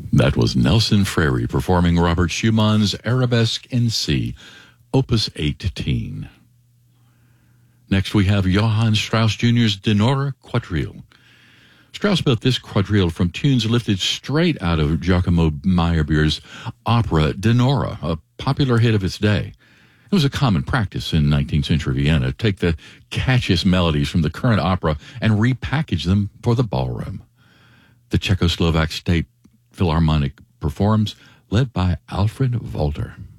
That was Nelson Frary performing Robert Schumann's Arabesque in C, Opus 18. Next, we have Johann Strauss Jr.'s Dinorah Quadrille. Strauss built this quadrille from tunes lifted straight out of Giacomo Meyerbeer's opera Dinorah, a popular hit of its day. It was a common practice in 19th century Vienna to take the catchiest melodies from the current opera and repackage them for the ballroom. The Czechoslovak State Philharmonic performs, led by Alfred Walter.